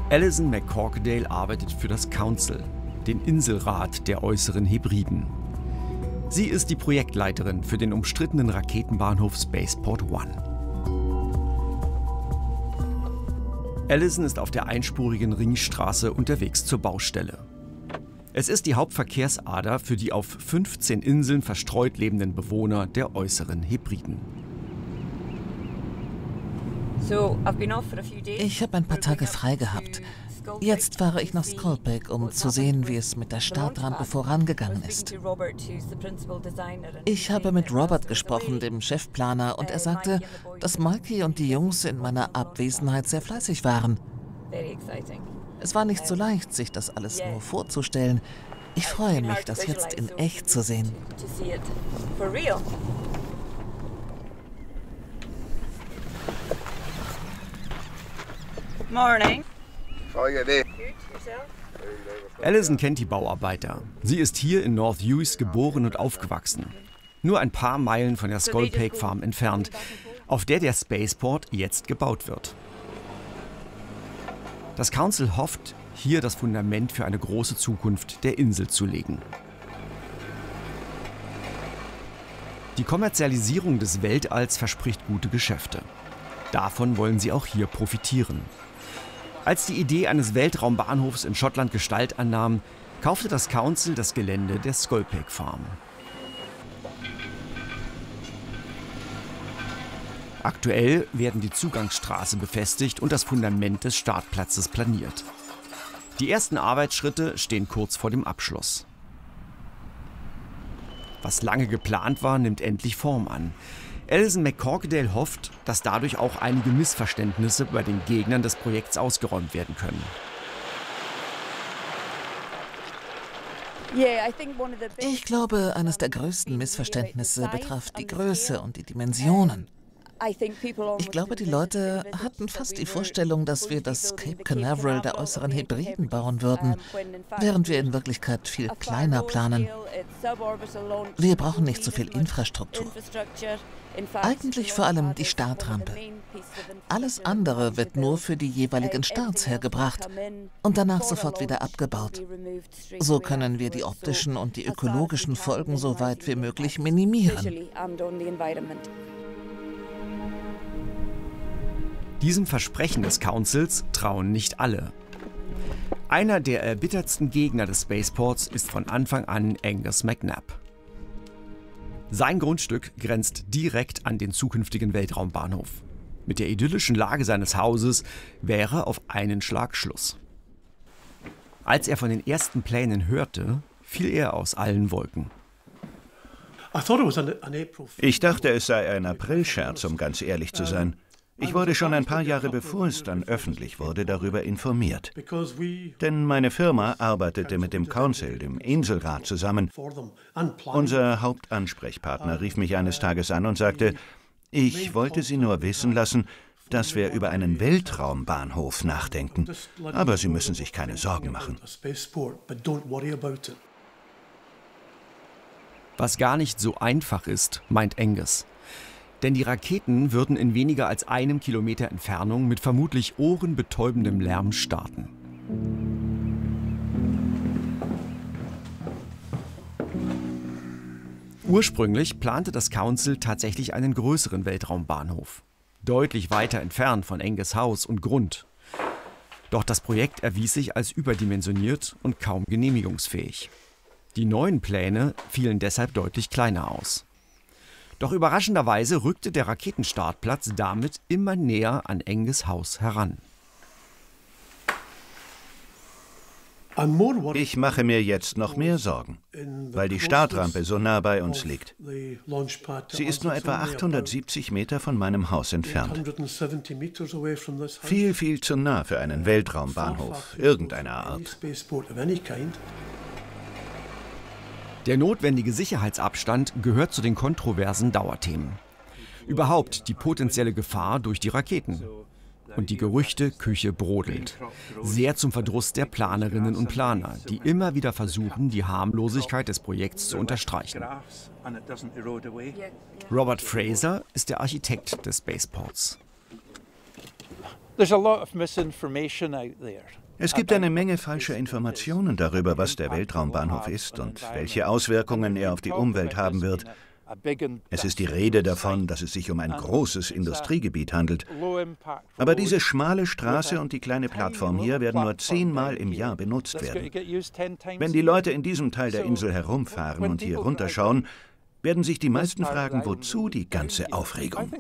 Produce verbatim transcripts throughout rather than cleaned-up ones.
Alison McCorquodale arbeitet für das Council, den Inselrat der Äußeren Hebriden. Sie ist die Projektleiterin für den umstrittenen Raketenbahnhof Spaceport One. Alison ist auf der einspurigen Ringstraße unterwegs zur Baustelle. Es ist die Hauptverkehrsader für die auf fünfzehn Inseln verstreut lebenden Bewohner der Äußeren Hebriden. Ich habe ein paar Tage frei gehabt. Jetzt fahre ich nach Skolpik, um zu sehen, wie es mit der Startrampe vorangegangen ist. Ich habe mit Robert gesprochen, dem Chefplaner, und er sagte, dass Mikey und die Jungs in meiner Abwesenheit sehr fleißig waren. Es war nicht so leicht, sich das alles nur vorzustellen. Ich freue mich, das jetzt in echt zu sehen. Morning. Alison kennt die Bauarbeiter. Sie ist hier in North Uist geboren und aufgewachsen. Nur ein paar Meilen von der Skolpik Farm entfernt, auf der der Spaceport jetzt gebaut wird. Das Council hofft, hier das Fundament für eine große Zukunft der Insel zu legen. Die Kommerzialisierung des Weltalls verspricht gute Geschäfte. Davon wollen sie auch hier profitieren. Als die Idee eines Weltraumbahnhofs in Schottland Gestalt annahm, kaufte das Council das Gelände der Skolpik Farm. Aktuell werden die Zugangsstraße befestigt und das Fundament des Startplatzes planiert. Die ersten Arbeitsschritte stehen kurz vor dem Abschluss. Was lange geplant war, nimmt endlich Form an. Alison McCorquodale hofft, dass dadurch auch einige Missverständnisse bei den Gegnern des Projekts ausgeräumt werden können. Ich glaube, eines der größten Missverständnisse betraf die Größe und die Dimensionen. Ich glaube, die Leute hatten fast die Vorstellung, dass wir das Cape Canaveral der Äußeren Hebriden bauen würden, während wir in Wirklichkeit viel kleiner planen. Wir brauchen nicht so viel Infrastruktur. Eigentlich vor allem die Startrampe. Alles andere wird nur für die jeweiligen Starts hergebracht und danach sofort wieder abgebaut. So können wir die optischen und die ökologischen Folgen so weit wie möglich minimieren. Diesem Versprechen des Councils trauen nicht alle. Einer der erbittertsten Gegner des Spaceports ist von Anfang an Angus McNab. Sein Grundstück grenzt direkt an den zukünftigen Weltraumbahnhof. Mit der idyllischen Lage seines Hauses wäre auf einen Schlag Schluss. Als er von den ersten Plänen hörte, fiel er aus allen Wolken. Ich dachte, es sei ein Aprilscherz, um ganz ehrlich zu sein. Ich wurde schon ein paar Jahre bevor es dann öffentlich wurde, darüber informiert. Denn meine Firma arbeitete mit dem Council, dem Inselrat, zusammen. Unser Hauptansprechpartner rief mich eines Tages an und sagte, ich wollte Sie nur wissen lassen, dass wir über einen Weltraumbahnhof nachdenken. Aber Sie müssen sich keine Sorgen machen. Was gar nicht so einfach ist, meint Angus. Denn die Raketen würden in weniger als einem Kilometer Entfernung mit vermutlich ohrenbetäubendem Lärm starten. Ursprünglich plante das Council tatsächlich einen größeren Weltraumbahnhof. Deutlich weiter entfernt von Angus' Haus und Grund. Doch das Projekt erwies sich als überdimensioniert und kaum genehmigungsfähig. Die neuen Pläne fielen deshalb deutlich kleiner aus. Doch überraschenderweise rückte der Raketenstartplatz damit immer näher an Angus' Haus heran. Ich mache mir jetzt noch mehr Sorgen, weil die Startrampe so nah bei uns liegt. Sie ist nur etwa achthundertsiebzig Meter von meinem Haus entfernt. Viel, viel zu nah für einen Weltraumbahnhof irgendeiner Art. Der notwendige Sicherheitsabstand gehört zu den kontroversen Dauerthemen. Überhaupt die potenzielle Gefahr durch die Raketen. Und die Gerüchteküche brodelt. Sehr zum Verdruss der Planerinnen und Planer, die immer wieder versuchen, die Harmlosigkeit des Projekts zu unterstreichen. Robert Fraser ist der Architekt des Spaceports. Es gibt eine Menge falscher Informationen darüber, was der Weltraumbahnhof ist und welche Auswirkungen er auf die Umwelt haben wird. Es ist die Rede davon, dass es sich um ein großes Industriegebiet handelt. Aber diese schmale Straße und die kleine Plattform hier werden nur zehnmal im Jahr benutzt werden. Wenn die Leute in diesem Teil der Insel herumfahren und hier runterschauen, werden sich die meisten fragen, wozu die ganze Aufregung?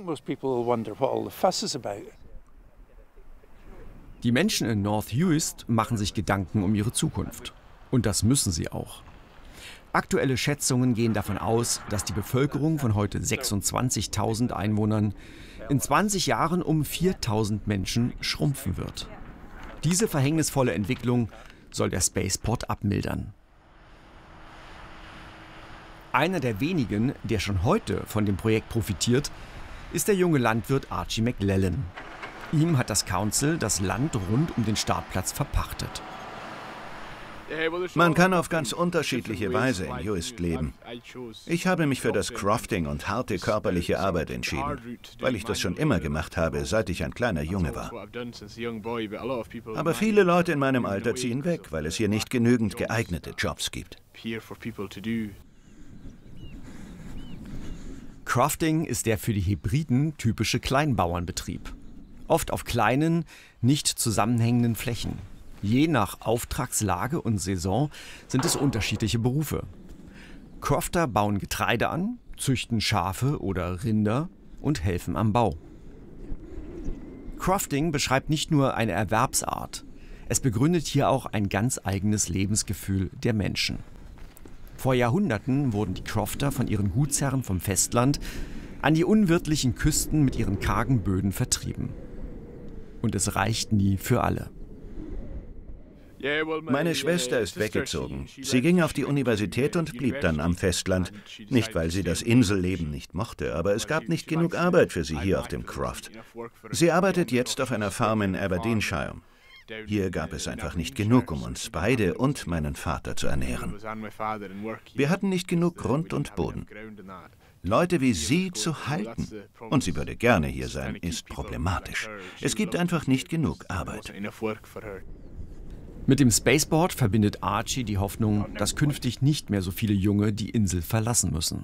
Die Menschen in North Uist machen sich Gedanken um ihre Zukunft. Und das müssen sie auch. Aktuelle Schätzungen gehen davon aus, dass die Bevölkerung von heute sechsundzwanzigtausend Einwohnern in zwanzig Jahren um viertausend Menschen schrumpfen wird. Diese verhängnisvolle Entwicklung soll der Spaceport abmildern. Einer der wenigen, der schon heute von dem Projekt profitiert, ist der junge Landwirt Archie McLellan. Ihm hat das Council das Land rund um den Startplatz verpachtet. Man kann auf ganz unterschiedliche Weise in Uist leben. Ich habe mich für das Crofting und harte körperliche Arbeit entschieden, weil ich das schon immer gemacht habe, seit ich ein kleiner Junge war. Aber viele Leute in meinem Alter ziehen weg, weil es hier nicht genügend geeignete Jobs gibt. Crofting ist der für die Hebriden typische Kleinbauernbetrieb. Oft auf kleinen, nicht zusammenhängenden Flächen. Je nach Auftragslage und Saison sind es unterschiedliche Berufe. Crofter bauen Getreide an, züchten Schafe oder Rinder und helfen am Bau. Crofting beschreibt nicht nur eine Erwerbsart, es begründet hier auch ein ganz eigenes Lebensgefühl der Menschen. Vor Jahrhunderten wurden die Crofter von ihren Gutsherren vom Festland an die unwirtlichen Küsten mit ihren kargen Böden vertrieben. Und es reicht nie für alle. Meine Schwester ist weggezogen. Sie ging auf die Universität und blieb dann am Festland. Nicht, weil sie das Inselleben nicht mochte, aber es gab nicht genug Arbeit für sie hier auf dem Croft. Sie arbeitet jetzt auf einer Farm in Aberdeenshire. Hier gab es einfach nicht genug, um uns beide und meinen Vater zu ernähren. Wir hatten nicht genug Grund und Boden. Leute wie sie zu halten, und sie würde gerne hier sein, ist problematisch. Es gibt einfach nicht genug Arbeit. Mit dem Spaceport verbindet Archie die Hoffnung, dass künftig nicht mehr so viele Junge die Insel verlassen müssen.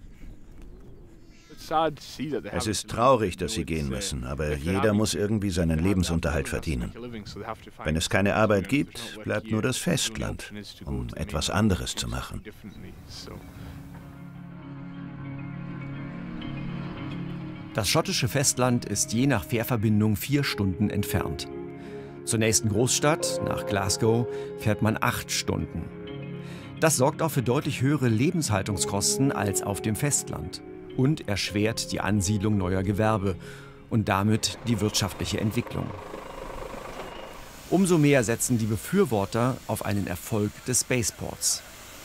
Es ist traurig, dass sie gehen müssen, aber jeder muss irgendwie seinen Lebensunterhalt verdienen. Wenn es keine Arbeit gibt, bleibt nur das Festland, um etwas anderes zu machen. Das schottische Festland ist je nach Fährverbindung vier Stunden entfernt. Zur nächsten Großstadt, nach Glasgow, fährt man acht Stunden. Das sorgt auch für deutlich höhere Lebenshaltungskosten als auf dem Festland und erschwert die Ansiedlung neuer Gewerbe und damit die wirtschaftliche Entwicklung. Umso mehr setzen die Befürworter auf einen Erfolg des Spaceports.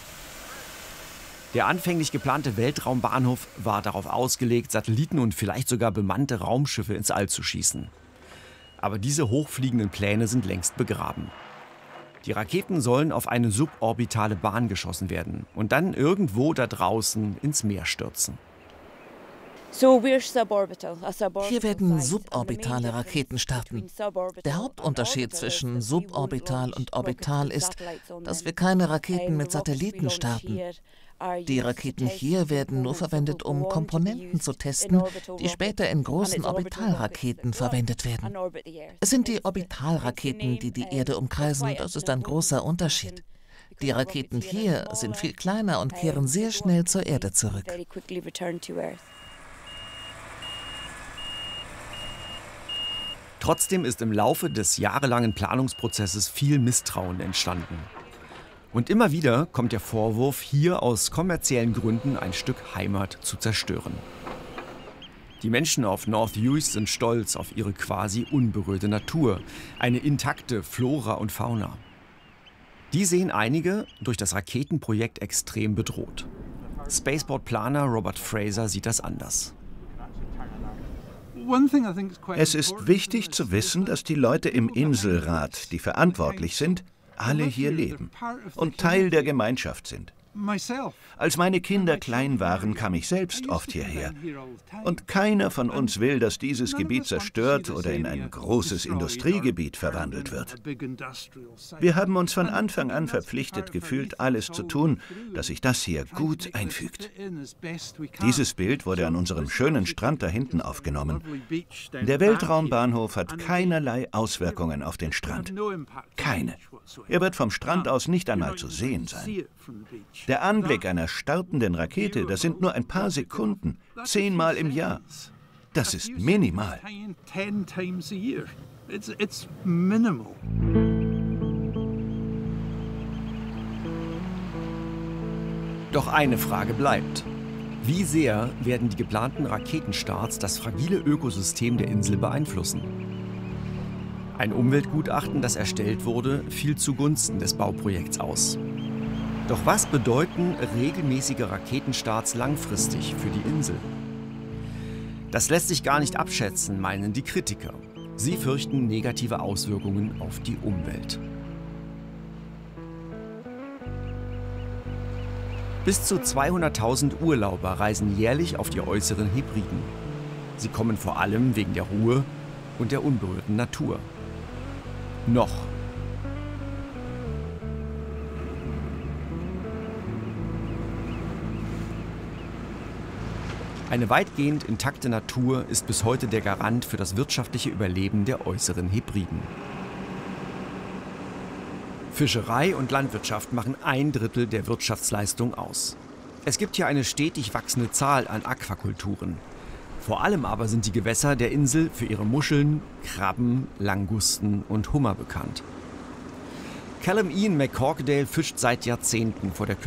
Der anfänglich geplante Weltraumbahnhof war darauf ausgelegt, Satelliten und vielleicht sogar bemannte Raumschiffe ins All zu schießen. Aber diese hochfliegenden Pläne sind längst begraben. Die Raketen sollen auf eine suborbitale Bahn geschossen werden und dann irgendwo da draußen ins Meer stürzen. Hier werden suborbitale Raketen starten. Der Hauptunterschied zwischen suborbital und orbital ist, dass wir keine Raketen mit Satelliten starten. Die Raketen hier werden nur verwendet, um Komponenten zu testen, die später in großen Orbitalraketen verwendet werden. Es sind die Orbitalraketen, die die Erde umkreisen, das ist ein großer Unterschied. Die Raketen hier sind viel kleiner und kehren sehr schnell zur Erde zurück. Trotzdem ist im Laufe des jahrelangen Planungsprozesses viel Misstrauen entstanden. Und immer wieder kommt der Vorwurf, hier aus kommerziellen Gründen ein Stück Heimat zu zerstören. Die Menschen auf North Uist sind stolz auf ihre quasi unberührte Natur, eine intakte Flora und Fauna. Die sehen einige durch das Raketenprojekt extrem bedroht. Spaceport-Planer Robert Fraser sieht das anders. Es ist wichtig zu wissen, dass die Leute im Inselrat, die verantwortlich sind, alle hier leben und Teil der Gemeinschaft sind. Als meine Kinder klein waren, kam ich selbst oft hierher. Und keiner von uns will, dass dieses Gebiet zerstört oder in ein großes Industriegebiet verwandelt wird. Wir haben uns von Anfang an verpflichtet gefühlt, alles zu tun, dass sich das hier gut einfügt. Dieses Bild wurde an unserem schönen Strand da hinten aufgenommen. Der Weltraumbahnhof hat keinerlei Auswirkungen auf den Strand. Keine. Er wird vom Strand aus nicht einmal zu sehen sein. Der Anblick einer startenden Rakete, das sind nur ein paar Sekunden, zehnmal im Jahr. Das ist minimal. Doch eine Frage bleibt. Wie sehr werden die geplanten Raketenstarts das fragile Ökosystem der Insel beeinflussen? Ein Umweltgutachten, das erstellt wurde, fiel zugunsten des Bauprojekts aus. Doch was bedeuten regelmäßige Raketenstarts langfristig für die Insel? Das lässt sich gar nicht abschätzen, meinen die Kritiker. Sie fürchten negative Auswirkungen auf die Umwelt. Bis zu zweihunderttausend Urlauber reisen jährlich auf die äußeren Hebriden. Sie kommen vor allem wegen der Ruhe und der unberührten Natur. Noch. Eine weitgehend intakte Natur ist bis heute der Garant für das wirtschaftliche Überleben der äußeren Hebriden. Fischerei und Landwirtschaft machen ein Drittel der Wirtschaftsleistung aus. Es gibt hier eine stetig wachsende Zahl an Aquakulturen. Vor allem aber sind die Gewässer der Insel für ihre Muscheln, Krabben, Langusten und Hummer bekannt. Callum Ian McCorquodale fischt seit Jahrzehnten vor der Küste